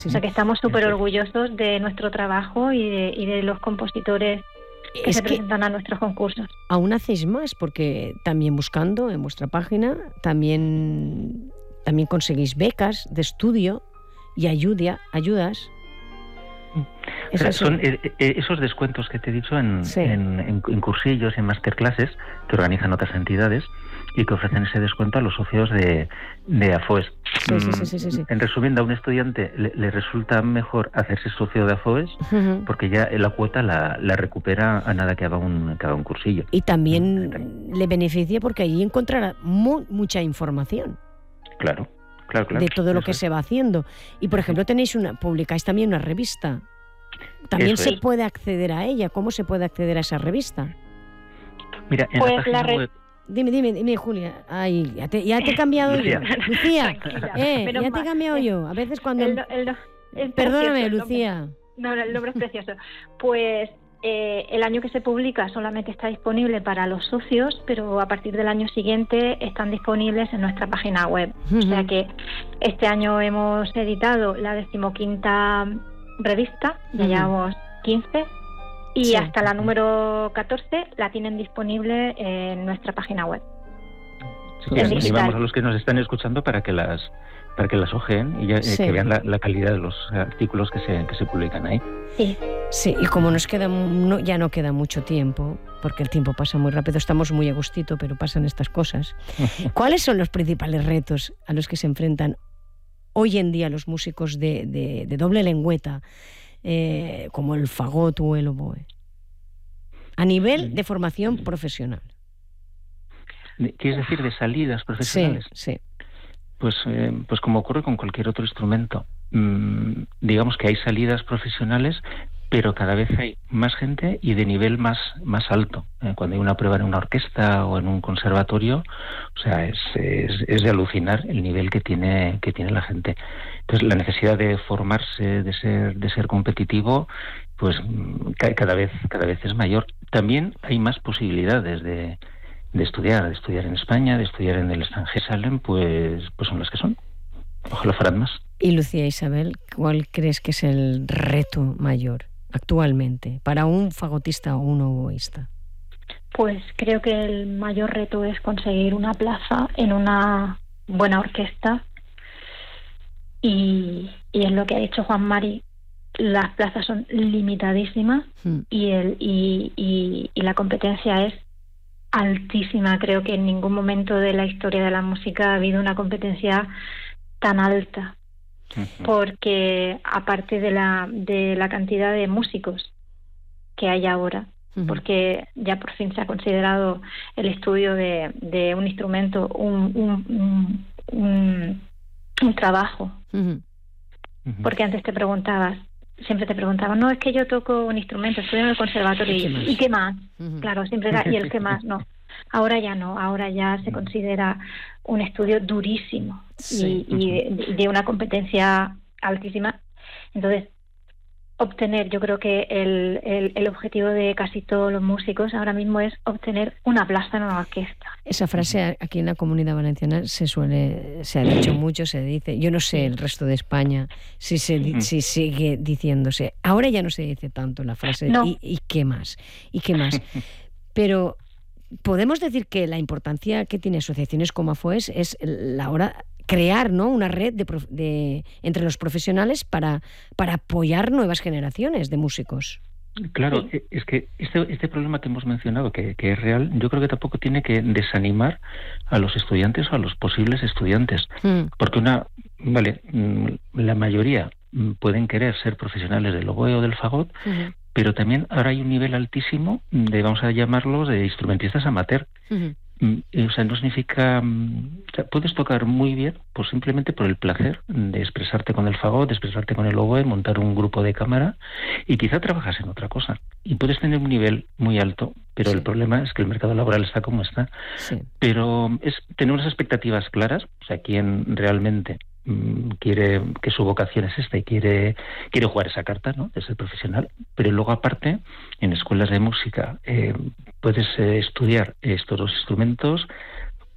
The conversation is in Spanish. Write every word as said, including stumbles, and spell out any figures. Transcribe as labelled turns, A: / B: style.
A: Sí,
B: o sea que estamos súper
A: sí.
B: orgullosos de nuestro trabajo y de, y de los compositores que
A: Es
B: se
A: que
B: presentan a nuestros concursos.
A: aún hacéis más, porque también buscando en vuestra página, también, también conseguís becas de estudio y ayuda, ayudas.
C: O sea, son eh, eh, esos descuentos que te he dicho en,
A: sí.
C: en, en, en cursillos, en masterclasses que organizan otras entidades y que ofrecen ese descuento a los socios de, de AFOES.
A: Sí, sí, sí, sí, sí, sí.
C: En resumiendo, a un estudiante le, le resulta mejor hacerse socio de AFOES uh-huh. porque ya la cuota la, la recupera a nada que haga un, que haga un cursillo.
A: Y también uh-huh. le beneficia porque allí encontrará mu- mucha información.
C: Claro. Claro, claro,
A: de todo lo que es. se va haciendo. Y, por ejemplo, tenéis una, publicáis también una revista. También Eso se es. puede acceder a ella. ¿Cómo se puede acceder a esa revista?
C: Mira, en
B: pues
C: la página
B: la re...
C: web...
A: Dime, dime, dime, Julia. Ay, ya te, ya te he cambiado
C: Lucía.
A: yo. Lucía, eh, ya mal. te he cambiado eh, yo. A veces cuando...
B: El, el, el
A: Perdóname,
B: precioso,
A: Lucía.
B: El no, el nombre es precioso. Pues... Eh, el año que se publica solamente está disponible para los socios, pero a partir del año siguiente están disponibles en nuestra página web. Uh-huh. O sea que este año hemos editado la decimoquinta revista, ya uh-huh. llevamos quince, y sí. hasta la número catorce la tienen disponible en nuestra página web.
C: Sí, que animamos a los que nos están escuchando para que las para que las ojeen y ya, sí. eh, que vean la, la calidad de los artículos que se, que se publican ahí.
B: Sí.
A: Sí, y como nos queda no, ya no queda mucho tiempo, porque el tiempo pasa muy rápido, estamos muy a gustito, pero pasan estas cosas. ¿Cuáles son los principales retos a los que se enfrentan hoy en día los músicos de, de, de doble lengüeta, eh, como el fagot o el oboe, a nivel de formación profesional?
C: ¿Quieres decir de salidas profesionales?
A: Sí, sí.
C: Pues, eh, pues como ocurre con cualquier otro instrumento, mmm, digamos que hay salidas profesionales, pero cada vez hay más gente y de nivel más, más alto. Eh, cuando hay una prueba en una orquesta o en un conservatorio, o sea, es, es, es de alucinar el nivel que tiene, que tiene la gente. Entonces, la necesidad de formarse, de ser, de ser competitivo, pues cada vez, cada vez es mayor. También hay más posibilidades de de estudiar, de estudiar en España, de estudiar en el extranjero, salen, pues, pues son las que son. Ojalá fueran más.
A: Y Lucía Isabel, ¿cuál crees que es el reto mayor actualmente para un fagotista o un oboísta?
B: Pues creo que el mayor reto es conseguir una plaza en una buena orquesta y, y es lo que ha dicho Juan Mari, las plazas son limitadísimas hmm. y, el, y, y, y la competencia es altísima. Creo que en ningún momento de la historia de la música ha habido una competencia tan alta, uh-huh. porque aparte de la de la cantidad de músicos que hay ahora, uh-huh. porque ya por fin se ha considerado el estudio de, de un instrumento un un, un, un, un trabajo, uh-huh. Uh-huh. porque antes te preguntabas siempre te preguntaban, no, es que yo toco un instrumento, estudio en el conservatorio, ¿y qué más? ¿Y qué más? Uh-huh. Claro, siempre era, ¿y el qué más? No, ahora ya no, ahora ya se considera un estudio durísimo sí. y, y de, de una competencia altísima. Entonces, obtener, yo creo que el, el, el objetivo de casi todos los músicos ahora mismo es obtener una plaza en una orquesta.
A: Esa frase aquí en la Comunidad Valenciana se suele, se ha dicho mucho, se dice, yo no sé el resto de España si se si sigue diciéndose. Ahora ya no se dice tanto la frase
B: no.
A: ¿y, y qué más? ¿Y qué más? Pero podemos decir que la importancia que tiene asociaciones como AFOES es la hora crear, ¿no?, una red de, de entre los profesionales para, para apoyar nuevas generaciones de músicos.
C: Claro, sí. es que este, este problema que hemos mencionado, que, que es real, yo creo que tampoco tiene que desanimar a los estudiantes o a los posibles estudiantes. Mm. Porque una, vale, la mayoría pueden querer ser profesionales del oboe o del fagot, uh-huh. pero también ahora hay un nivel altísimo de, vamos a llamarlos, de instrumentistas amateur. Uh-huh. O sea, no significa... O sea, puedes tocar muy bien pues simplemente por el placer de expresarte con el fagot, de expresarte con el oboe, montar un grupo de cámara y quizá trabajas en otra cosa. Y puedes tener un nivel muy alto, pero sí. el problema es que el mercado laboral está como está. Sí. Pero es tener unas expectativas claras, o sea, quién realmente quiere, que su vocación es esta y quiere quiere jugar esa carta, ¿no?, de ser profesional, pero luego aparte en escuelas de música eh, puedes eh, estudiar estos dos instrumentos